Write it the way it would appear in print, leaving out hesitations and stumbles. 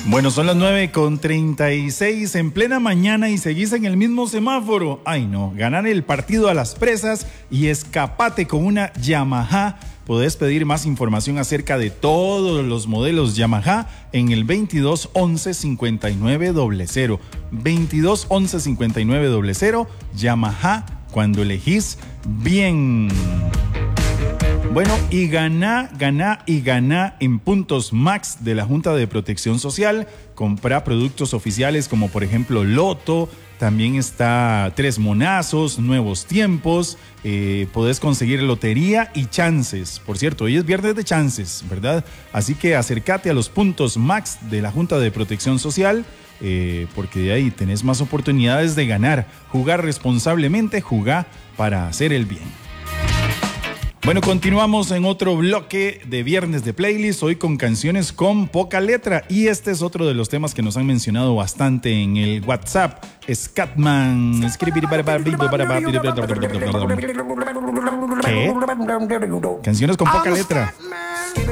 Bueno, son las 9:36 en plena mañana y seguís en el mismo semáforo. Ay no, ganar el partido a las presas y escapate con una Yamaha. Podés pedir más información acerca de todos los modelos Yamaha en el 2211-5900. 2211-5900, Yamaha, cuando elegís bien. Bueno, y gana en puntos Max de la Junta de Protección Social. Compra productos oficiales como por ejemplo Loto, también está Tres Monazos, Nuevos Tiempos, podés conseguir lotería y chances. Por cierto, hoy es viernes de chances, ¿verdad? Así que acércate a los puntos Max de la Junta de Protección Social, porque de ahí tenés más oportunidades de ganar. Jugar responsablemente, jugá para hacer el bien. Bueno, continuamos en otro bloque de Viernes de Playlist, hoy con canciones con poca letra, y este es otro de los temas que nos han mencionado bastante en el WhatsApp. Scatman. ¿Qué? Canciones con poca letra.